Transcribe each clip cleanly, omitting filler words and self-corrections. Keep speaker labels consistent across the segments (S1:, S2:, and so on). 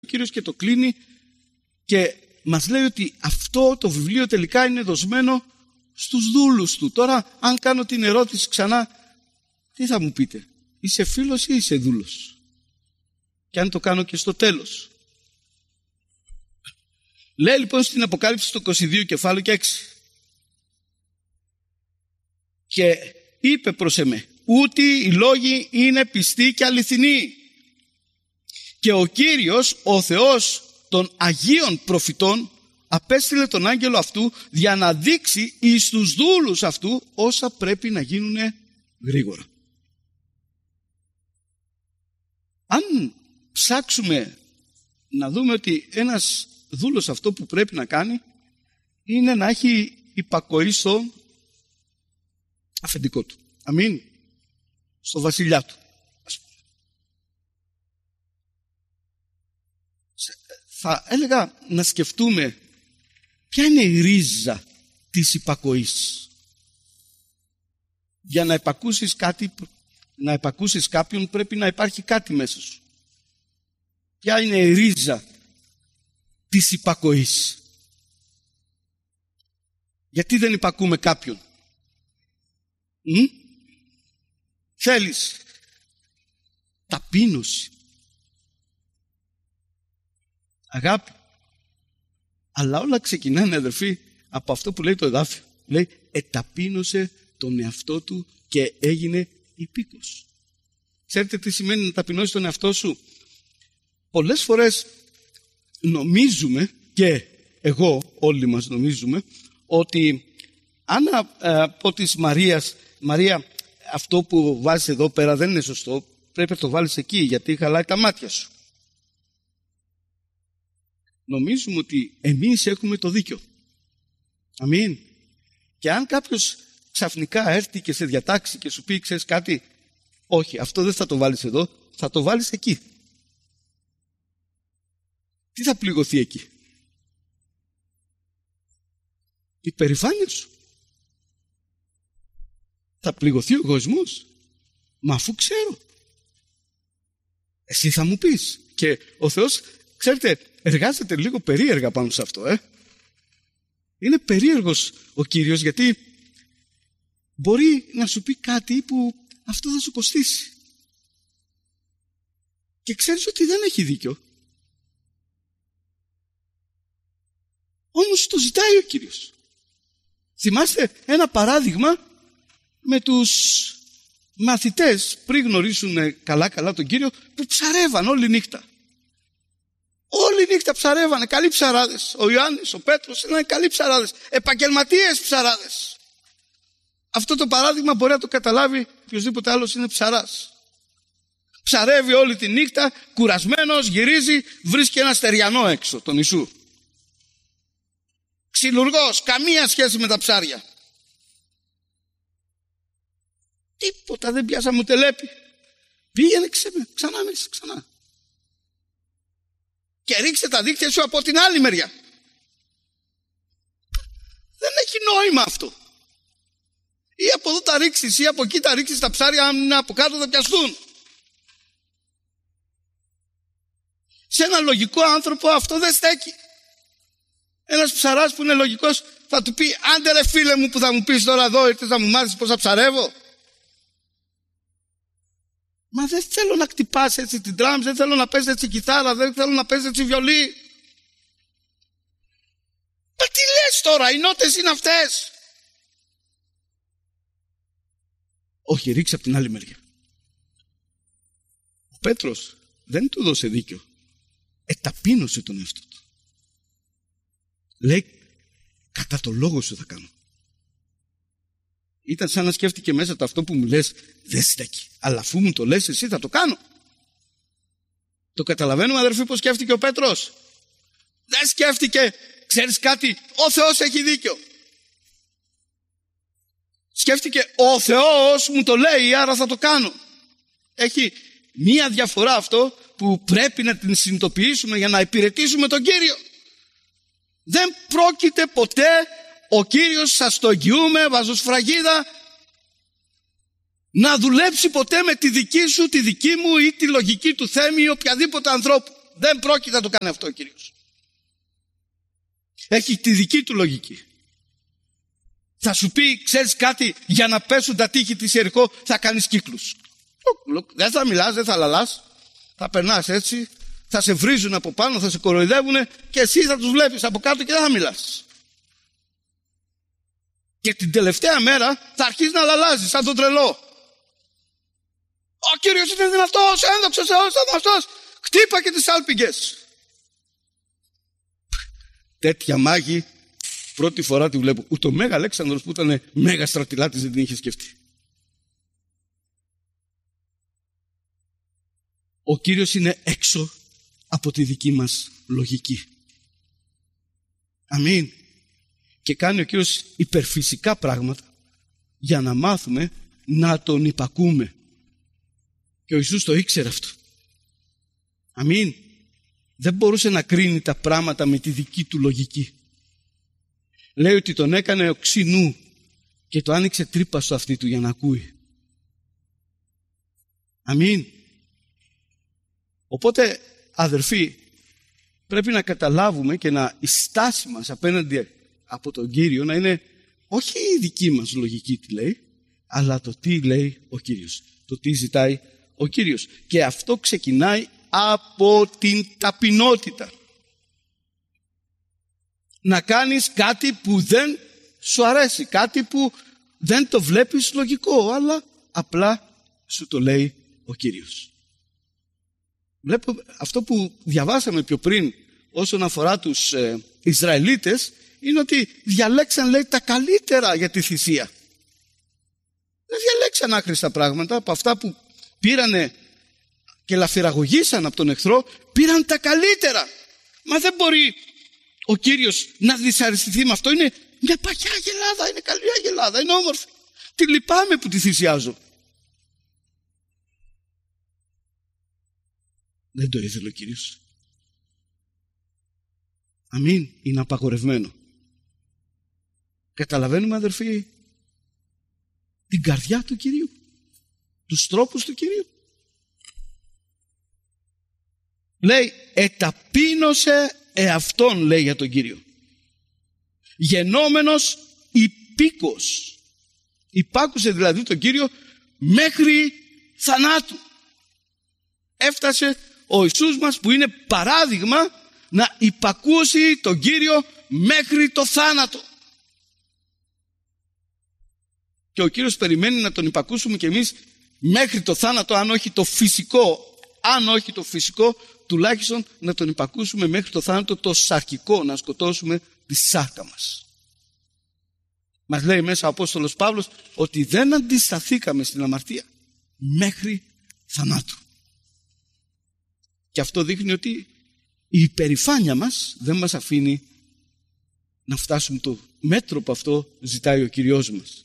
S1: ο Κύριος και το κλείνει και μας λέει ότι αυτό το βιβλίο τελικά είναι δοσμένο στους δούλους του. Τώρα αν κάνω την ερώτηση ξανά, τι θα μου πείτε? Είσαι φίλος ή είσαι δούλος? Και αν το κάνω και στο τέλος. Λέει λοιπόν στην Αποκάλυψη στο 22 κεφάλαιο και 6. Και είπε προς εμέ, ούτι οι λόγοι είναι πιστοί και αληθινοί. Και ο Κύριος, ο Θεός των Αγίων προφητών, απέστειλε τον άγγελο αυτού για να δείξει εις τους δούλους αυτού όσα πρέπει να γίνουν γρήγορα. Αν ψάξουμε να δούμε ότι ένας δούλος αυτό που πρέπει να κάνει είναι να έχει υπακοή στο αφεντικό του. Αμήν. Στο βασιλιά του. Θα έλεγα να σκεφτούμε ποια είναι η ρίζα της υπακοής. Για να υπακούσεις κάτι, να υπακούσεις κάποιον πρέπει να υπάρχει κάτι μέσα σου. Ποια είναι η ρίζα της υπακοής? Γιατί δεν υπακούμε κάποιον? Θέλεις ταπείνωση, αγάπη. Αλλά όλα ξεκινάνε, αδερφοί, από αυτό που λέει το εδάφιο. Λέει, εταπείνωσε τον εαυτό του και έγινε υπήκος. Ξέρετε τι σημαίνει να ταπεινώσεις τον εαυτό σου? Πολλές φορές νομίζουμε, και εγώ, όλοι μας νομίζουμε, ότι αν από της Μαρία, αυτό που βάζεις εδώ πέρα δεν είναι σωστό, πρέπει να το βάλεις εκεί, γιατί χαλάει τα μάτια σου. Νομίζουμε ότι εμείς έχουμε το δίκιο. Αμήν. Και αν κάποιος ξαφνικά έρθει και σε διατάξει και σου πει, ξέρεις κάτι, όχι, αυτό δεν θα το βάλεις εδώ, θα το βάλεις εκεί. Τι θα πληγωθεί εκεί? Η περηφάνεια σου. Θα πληγωθεί ο εγωισμός. Μα αφού ξέρω. Εσύ θα μου πεις. Και ο Θεός, ξέρετε, εργάζεται λίγο περίεργα πάνω σε αυτό. Είναι περίεργος ο Κύριος, γιατί μπορεί να σου πει κάτι που αυτό θα σου κοστίσει. Και ξέρεις ότι δεν έχει δίκιο. Όμως το ζητάει ο Κύριος. Θυμάστε ένα παράδειγμα με τους μαθητές πριν γνωρίσουν καλά τον Κύριο, που ψαρεύαν όλη νύχτα. Όλη νύχτα ψαρεύανε, καλοί ψαράδες. Ο Ιωάννης, ο Πέτρος ήταν καλοί ψαράδες, επαγγελματίες ψαράδες. Αυτό το παράδειγμα μπορεί να το καταλάβει οποιοσδήποτε άλλος είναι ψαράς. Ψαρεύει όλη τη νύχτα, κουρασμένος, γυρίζει, βρίσκει ένα στεριανό έξω, τον Ιησού. Ξυλουργός, καμία σχέση με τα ψάρια. Τίποτα, δεν πιάσαμε ούτε λέπη. Πήγαινε ξανά μέσα, ξανά. Και ρίξε τα δίχτυα σου από την άλλη μεριά. Δεν έχει νόημα αυτό. Ή από εδώ τα ρίξεις, ή από εκεί τα ρίξεις, τα ψάρια, αν είναι από κάτω θα πιαστούν. Σε ένα λογικό άνθρωπο αυτό δεν στέκει. Ένας ψαράς που είναι λογικός θα του πει, άντε ρε φίλε μου που θα μου πεις τώρα εδώ, ήρθες να μου μάθεις πώς θα ψαρεύω? Μα δεν θέλω να χτυπάς έτσι την drums, δεν θέλω να παίζεις έτσι κιθάρα, δεν θέλω να παίζεις έτσι βιολί. Μα τι λες τώρα, οι νότες είναι αυτές? Όχι, ρίξε από την άλλη μεριά. Ο Πέτρος δεν του δώσε δίκιο. Εταπείνωσε τον εαυτό του. Λέει, κατά το λόγο σου θα κάνω. Ήταν σαν να σκέφτηκε μέσα το αυτό που μου λες δεν στέκει, αλλά αφού μου το λες εσύ θα το κάνω. Το καταλαβαίνουμε, αδερφοί, πως σκέφτηκε ο Πέτρος? Δεν σκέφτηκε, ξέρεις κάτι, ο Θεός έχει δίκιο. Σκέφτηκε, ο Θεός μου το λέει, άρα θα το κάνω. Έχει μία διαφορά αυτό που πρέπει να την συνειδητοποιήσουμε για να υπηρετήσουμε τον Κύριο. Δεν πρόκειται ποτέ, ο Κύριος, σας το εγγυούμε, βάζω σφραγίδα, να δουλέψει ποτέ με τη δική σου, τη δική μου ή τη λογική του Θέμη ή οποιαδήποτε ανθρώπου. Δεν πρόκειται να το κάνει αυτό ο Κύριος. Έχει τη δική του λογική. Θα σου πει, ξέρεις κάτι, για να πέσουν τα τείχη της Ιεριχώ θα κάνεις κύκλους. Δεν θα μιλάς, δεν θα λαλάς. Θα περνάς έτσι, θα σε βρίζουν από πάνω, θα σε κοροϊδεύουν και εσύ θα τους βλέπεις από κάτω και δεν θα μιλάς. Και την τελευταία μέρα θα αρχίσεις να λαλάζεις σαν τον τρελό. Ο Κύριος είναι δυνατός, ένδοξος Θεός, θαυμαστός. Χτύπα και τις άλπιγγες. Τέτοια μάγη πρώτη φορά τη βλέπω. Ούτε ο Μέγα Αλέξανδρος που ήταν μέγα στρατηλάτης δεν την είχε σκεφτεί. Ο Κύριος είναι έξω από τη δική μας λογική. Αμήν. Και κάνει ο Κύριος υπερφυσικά πράγματα για να μάθουμε να τον υπακούμε. Και ο Ιησούς το ήξερε αυτό. Αμήν. Δεν μπορούσε να κρίνει τα πράγματα με τη δική του λογική. Λέει ότι τον έκανε οξύ νου και το άνοιξε τρύπα στο αυτί του για να ακούει. Αμήν. Οπότε, αδερφοί, πρέπει να καταλάβουμε και να η στάση μας απέναντι από τον Κύριο να είναι όχι η δική μας λογική τι λέει, αλλά το τι λέει ο Κύριος, το τι ζητάει ο Κύριος. Και αυτό ξεκινάει από την ταπεινότητα. Να κάνεις κάτι που δεν σου αρέσει, κάτι που δεν το βλέπεις λογικό, αλλά απλά σου το λέει ο Κύριος. Βλέπω αυτό που διαβάσαμε πιο πριν όσον αφορά τους Ισραηλίτες είναι ότι διαλέξαν, λέει, τα καλύτερα για τη θυσία. Δεν διαλέξαν άχρηστα πράγματα. Από αυτά που πήρανε και λαφυραγωγήσαν από τον εχθρό, πήραν τα καλύτερα. Μα δεν μπορεί ο Κύριος να δυσαρεστηθεί με αυτό. Είναι μια παχιά αγελάδα, είναι καλή αγελάδα, είναι όμορφη. Τη λυπάμαι που τη θυσιάζω. Δεν το ήθελε ο Κύριος. Αμήν, είναι απαγορευμένο. Καταλαβαίνουμε, αδερφοί, την καρδιά του Κυρίου, τους τρόπους του Κυρίου. Λέει, εταπείνωσε εαυτόν, λέει για τον Κύριο. Γενόμενος υπήκος. Υπάκουσε δηλαδή τον Κύριο μέχρι θανάτου. Έφτασε ο Ιησούς μας που είναι παράδειγμα να υπακούσει τον Κύριο μέχρι το θάνατο. Και ο Κύριος περιμένει να τον υπακούσουμε και εμείς μέχρι το θάνατο, αν όχι το φυσικό, τουλάχιστον να τον υπακούσουμε μέχρι το θάνατο το σαρκικό, να σκοτώσουμε τη σάρκα μας. Μας λέει μέσα ο Απόστολος Παύλος ότι δεν αντισταθήκαμε στην αμαρτία μέχρι θανάτου. Και αυτό δείχνει ότι η υπερηφάνεια μας δεν μας αφήνει να φτάσουμε το μέτρο που αυτό ζητάει ο Κυριός μας.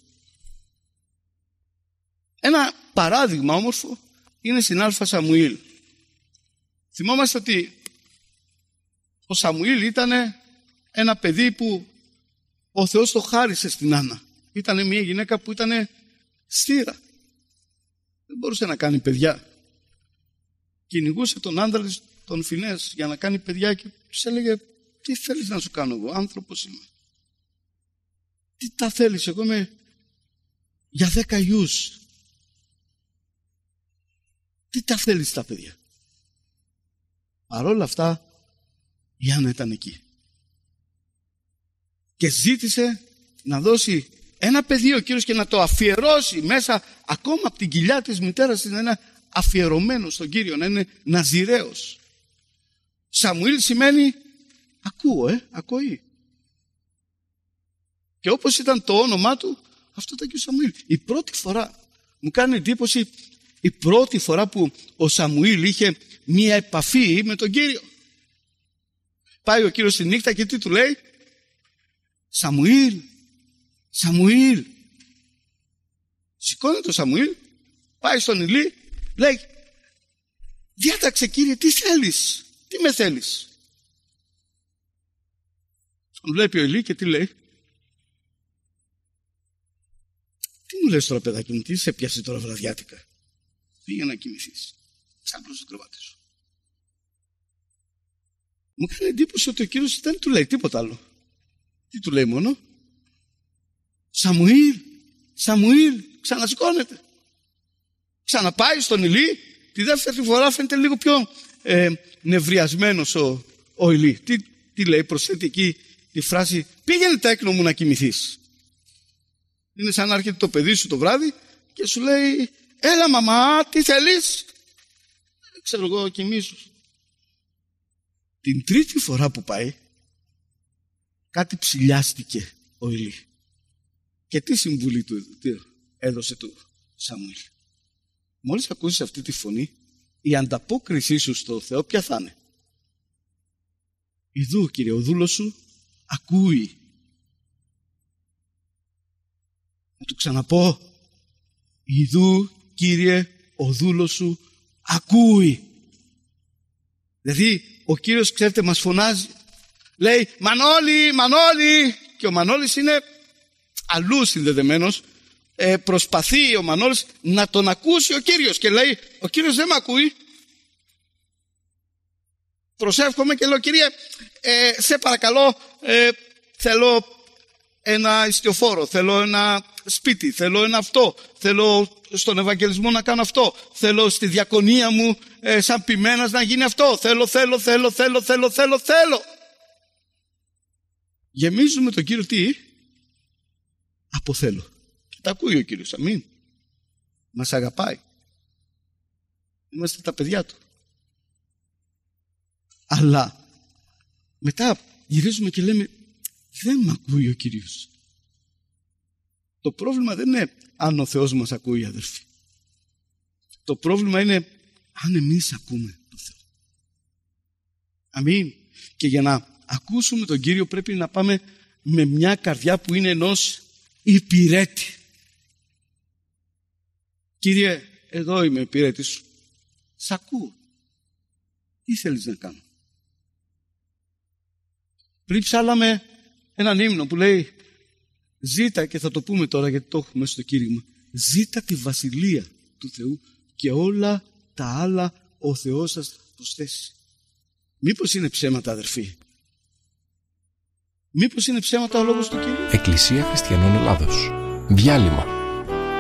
S1: Ένα παράδειγμα όμορφο είναι στην Α Σαμουήλ. Θυμόμαστε ότι ο Σαμουήλ ήταν ένα παιδί που ο Θεός το χάρισε στην Άννα. Ήταν μια γυναίκα που ήταν στήρα. Δεν μπορούσε να κάνει παιδιά. Κυνηγούσε τον άντρα της, τον Φινές, για να κάνει παιδιά και τους έλεγε, τι θέλεις να σου κάνω εγώ, άνθρωπος είμαι. Τι τα θέλεις, εγώ είμαι για 10 γιους. Τι τα θέλεις τα παιδιά. Παρόλα αυτά η Άννα ήταν εκεί. Και ζήτησε να δώσει ένα παιδί ο Κύριος και να το αφιερώσει μέσα ακόμα από την κοιλιά της μητέρας της, να είναι αφιερωμένο στον Κύριο, να είναι ναζιραίος. Σαμουήλ σημαίνει ακοή. Και όπως ήταν το όνομά του, αυτό ήταν και ο Σαμουήλ. Η πρώτη φορά, μου κάνει εντύπωση, η πρώτη φορά που ο Σαμουήλ είχε μία επαφή με τον Κύριο. Πάει ο Κύριος τη νύχτα και τι του λέει? Σαμουήλ, Σαμουήλ. Σηκώνεται ο Σαμουήλ, πάει στον Ηλί, λέει, διάταξε Κύριε, τι θέλεις, τι με θέλεις? Τον βλέπει ο Ηλί και τι λέει? Τι μου λες τώρα παιδάκι μου, τι σε πιάσε τώρα βραδιάτικα? Πήγε να κοιμηθείς, ξάπλωσε το κρεβάτι σου. Μου έκανε εντύπωση ότι ο Κύριος δεν του λέει τίποτα άλλο. Τι του λέει μόνο? Σαμουήλ, Σαμουήλ, ξανασηκώνεται. Ξαναπάει στον Ηλί. Τη δεύτερη φορά φαίνεται λίγο πιο νευριασμένος ο Ηλί. Τι λέει? Προσθέτει εκεί τη φράση, πήγαινε τέκνο μου να κοιμηθείς. Είναι σαν να έρχεται το παιδί σου το βράδυ και σου λέει, έλα μαμά, τι θέλεις? Ξέρω εγώ, κοιμήσου. Την τρίτη φορά που πάει, κάτι ψηλιάστηκε ο Ηλί. Και τι συμβουλή του έδωσε του Σαμουήλ? Μόλις ακούσεις αυτή τη φωνή, η ανταπόκρισή σου στο Θεό ποια θα είναι? Ιδού, Κύριε, ο δούλος σου ακούει. Να του ξαναπώ, ιδού, Κύριε, ο δούλος σου ακούει. Δηλαδή ο Κύριος, ξέρετε, μας φωνάζει, λέει Μανώλη, Μανώλη, και ο Μανώλης είναι αλλού συνδεδεμένος. Προσπαθεί ο Μανώλης να τον ακούσει ο Κύριος και λέει, ο Κύριος δεν με ακούει. Προσεύχομαι και λέω, Κύριε, σε παρακαλώ, θέλω ένα ιστιοφόρο, θέλω ένα σπίτι, θέλω ένα αυτό, θέλω στον Ευαγγελισμό να κάνω αυτό, θέλω στη διακονία μου σαν ποιμένας να γίνει αυτό, θέλω. Γεμίζουμε τον Κύριο τι? Από θέλω. Και τα ακούει ο Κύριος, αμήν. Μας αγαπάει. Είμαστε τα παιδιά του. Αλλά μετά γυρίζουμε και λέμε, δεν με ακούει ο Κύριος. Το πρόβλημα δεν είναι αν ο Θεός μας ακούει, αδερφοί. Το πρόβλημα είναι αν εμείς ακούμε τον Θεό. Αμήν. Και για να ακούσουμε τον Κύριο πρέπει να πάμε με μια καρδιά που είναι ενός υπηρέτη. Κύριε, εδώ είμαι υπηρέτης σου. Σ' ακούω. Τι θέλεις να κάνω? Πριν ψάλαμε έναν ύμνο που λέει, ζήτα, και θα το πούμε τώρα γιατί το έχουμε στο κήρυγμα, ζήτα τη βασιλεία του Θεού και όλα τα άλλα ο Θεός σας προσθέσει. Μήπως είναι ψέματα, αδερφοί? Μήπως είναι ψέματα ο λόγος του Κύριου?
S2: Εκκλησία Χριστιανών Ελλάδος. Διάλειμμα.